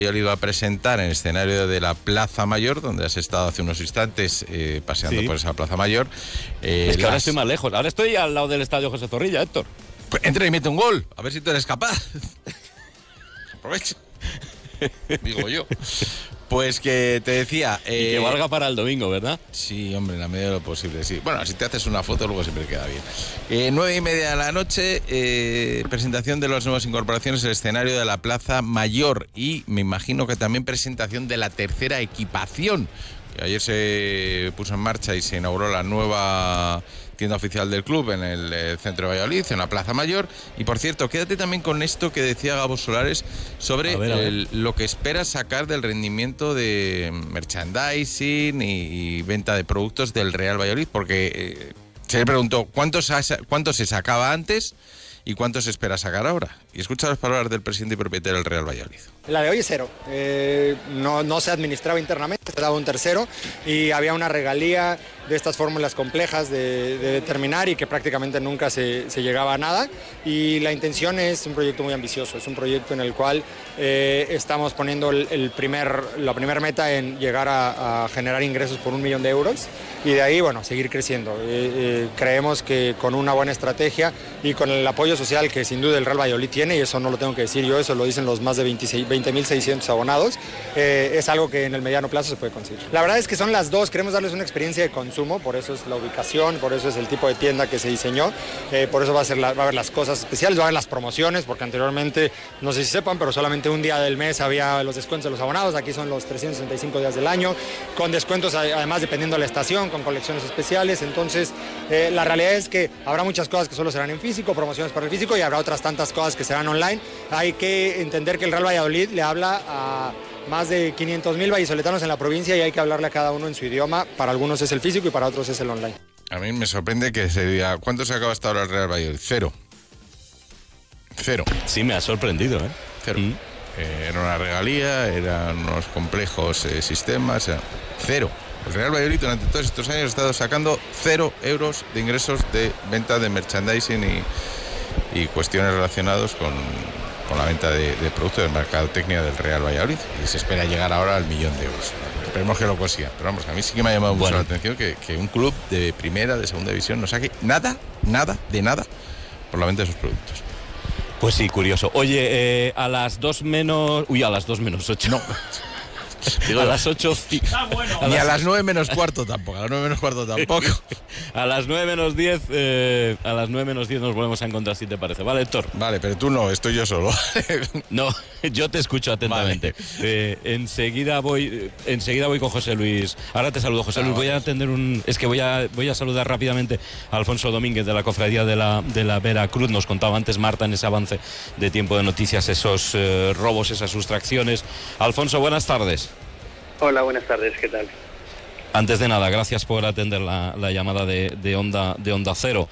Yo le iba a presentar en el escenario de la Plaza Mayor, donde has estado hace unos instantes paseando por esa Plaza Mayor. Es que ahora estoy más lejos. Ahora estoy al lado del estadio José Zorrilla, Héctor. Pues entra y mete un gol, a ver si tú eres capaz. Aprovecha. Digo yo. Pues que te decía... y que valga para el domingo, ¿verdad? Sí, hombre, en la medida de lo posible, sí. Bueno, si te haces una foto, luego siempre queda bien. 9:30 de la noche, presentación de las nuevas incorporaciones, el escenario de la Plaza Mayor. Y me imagino que también presentación de la tercera equipación. Que ayer se puso en marcha y se inauguró la nueva tienda oficial del club en el centro de Valladolid, en la Plaza Mayor. Y por cierto, quédate también con esto que decía Gabo Solares sobre lo que espera sacar del rendimiento de merchandising y venta de productos del Real Valladolid, porque se le preguntó cuánto se sacaba antes y cuánto se espera sacar ahora. Y escucha las palabras del presidente y propietario del Real Valladolid. La de hoy es cero. No se administraba internamente, se daba un tercero y había una regalía de estas fórmulas complejas de determinar y que prácticamente nunca se llegaba a nada. Y la intención es un proyecto muy ambicioso, es un proyecto en el cual estamos poniendo la primera meta en llegar a generar ingresos por 1 millón de euros y de ahí, bueno, seguir creciendo. Creemos que con una buena estrategia y con el apoyo social que sin duda el Real Valladolid tiene, y eso no lo tengo que decir yo, eso lo dicen los más de 20.600 abonados, es algo que en el mediano plazo se puede conseguir. La verdad es que son las dos, queremos darles una experiencia de consumo, por eso es la ubicación, por eso es el tipo de tienda que se diseñó, por eso va a haber las cosas especiales, va a haber las promociones, porque anteriormente, no sé si sepan, pero solamente un día del mes había los descuentos de los abonados, aquí son los 365 días del año, con descuentos además dependiendo de la estación, con colecciones especiales. Entonces la realidad es que habrá muchas cosas que solo serán en físico, promociones para el físico, y habrá otras tantas cosas que serán online. Hay que entender que el Real Valladolid le habla a más de 500.000 vallisoletanos en la provincia y hay que hablarle a cada uno en su idioma. Para algunos es el físico y para otros es el online. A mí me sorprende que se diga, ¿cuánto se acaba hasta ahora el Real Valladolid? Cero. Sí, me ha sorprendido, ¿eh? Cero. Era una regalía, eran unos complejos sistemas, cero. El Real Valladolid durante todos estos años ha estado sacando 0 euros de ingresos de venta de merchandising y cuestiones relacionadas con la venta de productos de mercadotecnia del Real Valladolid, y se espera llegar ahora al 1 millón de euros. Esperemos que lo consiga, pero vamos, a mí sí que me ha llamado mucho la atención que un club de primera, de segunda división no saque nada por la venta de sus productos. Pues sí, curioso. Oye, a las 2 menos... Uy, a las 2 menos 8. No. A las 8... Ni a las 9 menos cuarto tampoco. A las 9 menos cuarto tampoco. A las 9 menos 10... a las 9 menos 10 nos volvemos a encontrar, si te parece. ¿Vale, Héctor? Vale, pero tú no, estoy yo solo. No, yo te escucho atentamente. Vale. Enseguida voy con José Luis. Ahora te saludo, José Luis. Voy a atender Es que voy a saludar rápidamente a Alfonso Domínguez de la Cofradía de la Veracruz. Nos contaba antes Marta en ese avance de Tiempo de Noticias esos robos, esas sustracciones. Alfonso, buenas tardes. Hola, buenas tardes, ¿qué tal? Antes de nada, gracias por atender la llamada de Onda Cero.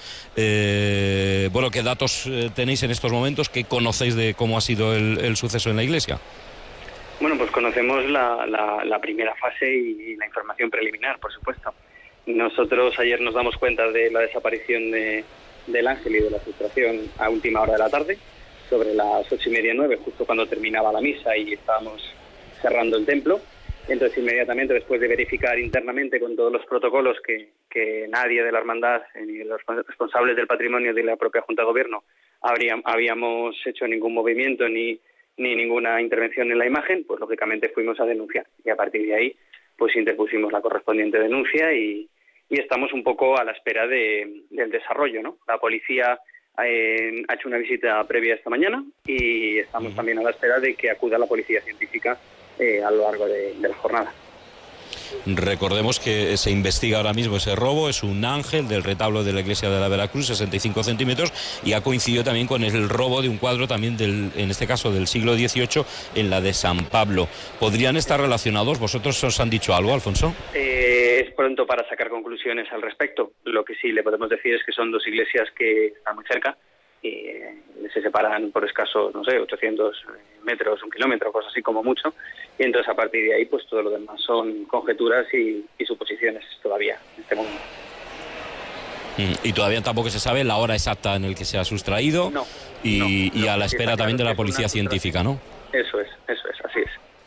Bueno, ¿qué datos tenéis en estos momentos? ¿Qué conocéis de cómo ha sido el suceso en la iglesia? Bueno, pues conocemos la primera fase y la información preliminar, por supuesto. Nosotros ayer nos damos cuenta de la desaparición del ángel y de la frustración a última hora de la tarde, sobre las 8:30, 9, justo cuando terminaba la misa y estábamos cerrando el templo. Entonces, inmediatamente, después de verificar internamente con todos los protocolos que nadie de la hermandad ni los responsables del patrimonio de la propia Junta de Gobierno habíamos hecho ningún movimiento ni ninguna intervención en la imagen, pues lógicamente fuimos a denunciar. Y a partir de ahí, pues interpusimos la correspondiente denuncia y estamos un poco a la espera del desarrollo, ¿no? La policía ha hecho una visita previa esta mañana y estamos también a la espera de que acuda la policía científica a lo largo de la jornada. Recordemos que se investiga ahora mismo ese robo, es un ángel del retablo de la iglesia de la Veracruz, 65 centímetros, y ha coincidido también con el robo de un cuadro también en este caso del siglo XVIII en la de San Pablo. ¿Podrían estar relacionados? ¿Vosotros os han dicho algo, Alfonso? Es pronto para sacar conclusiones al respecto. Lo que sí le podemos decir es que son dos iglesias que están muy cerca y se separan por escasos, 800 metros, 1 kilómetro, cosas así como mucho, y entonces a partir de ahí pues todo lo demás son conjeturas y suposiciones todavía en este momento. Y todavía tampoco se sabe la hora exacta en la que se ha sustraído. No, y a la espera también de la policía científica, ¿no? Eso es, así es.